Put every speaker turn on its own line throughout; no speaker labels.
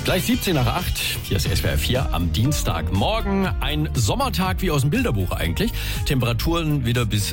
Gleich 17 nach 8, hier ist SWR 4 am Dienstagmorgen. Ein Sommertag wie aus dem Bilderbuch eigentlich. Temperaturen wieder bis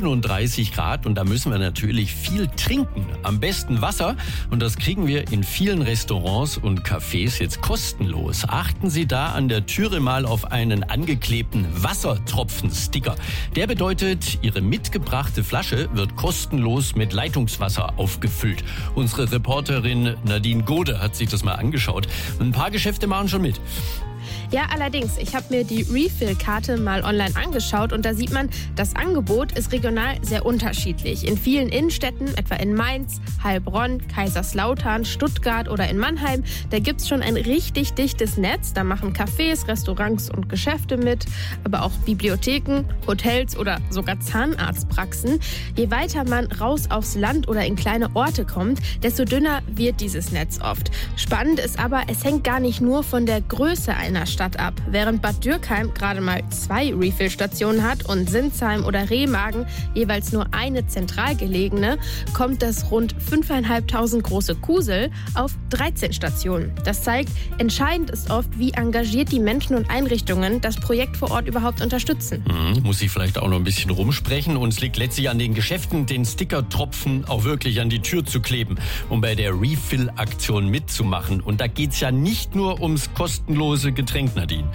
37 Grad und da müssen wir natürlich viel trinken. Am besten Wasser und das kriegen wir in vielen Restaurants und Cafés jetzt kostenlos. Achten Sie da an der Türe mal auf einen angeklebten Wassertropfen-Sticker. Der bedeutet, Ihre mitgebrachte Flasche wird kostenlos mit Leitungswasser aufgefüllt. Unsere Reporterin Nadine Gode hat sich das mal angeschaut. Ein paar Geschäfte machen schon mit.
Ja, allerdings. Ich habe mir die Refill-Karte mal online angeschaut und da sieht man, das Angebot ist regional sehr unterschiedlich. In vielen Innenstädten, etwa in Mainz, Heilbronn, Kaiserslautern, Stuttgart oder in Mannheim, da gibt es schon ein richtig dichtes Netz. Da machen Cafés, Restaurants und Geschäfte mit, aber auch Bibliotheken, Hotels oder sogar Zahnarztpraxen. Je weiter man raus aufs Land oder in kleine Orte kommt, desto dünner wird dieses Netz oft. Spannend ist aber, es hängt gar nicht nur von der Größe einer Stadt ab. Während Bad Dürkheim gerade mal 2 Refill-Stationen hat und Sinsheim oder Remagen jeweils nur eine zentral gelegene, kommt das rund 5.500 große Kusel auf 13 Stationen. Das zeigt, entscheidend ist oft, wie engagiert die Menschen und Einrichtungen das Projekt vor Ort überhaupt unterstützen.
Muss ich vielleicht auch noch ein bisschen rumsprechen. Und es liegt letztlich an den Geschäften, den Stickertropfen auch wirklich an die Tür zu kleben, um bei der Refill-Aktion mitzumachen. Und da geht es ja nicht nur ums kostenlose Getränk, Nadine.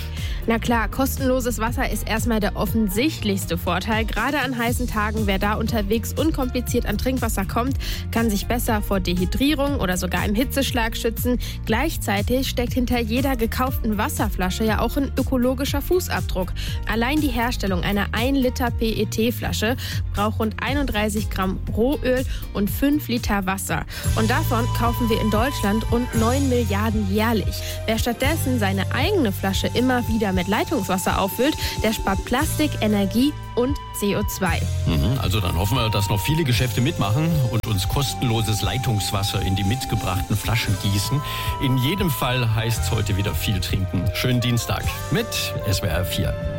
Na klar, kostenloses Wasser ist erstmal der offensichtlichste Vorteil. Gerade an heißen Tagen, wer da unterwegs unkompliziert an Trinkwasser kommt, kann sich besser vor Dehydrierung oder sogar im Hitzeschlag schützen. Gleichzeitig steckt hinter jeder gekauften Wasserflasche ja auch ein ökologischer Fußabdruck. Allein die Herstellung einer 1 Liter PET-Flasche braucht rund 31 Gramm Rohöl und 5 Liter Wasser. Und davon kaufen wir in Deutschland rund 9 Milliarden jährlich. Wer stattdessen seine eigene Flasche immer wieder mit Leitungswasser auffüllt, der spart Plastik, Energie und CO2.
Also dann hoffen wir, dass noch viele Geschäfte mitmachen und uns kostenloses Leitungswasser in die mitgebrachten Flaschen gießen. In jedem Fall heißt es heute wieder viel trinken. Schönen Dienstag mit SWR 4.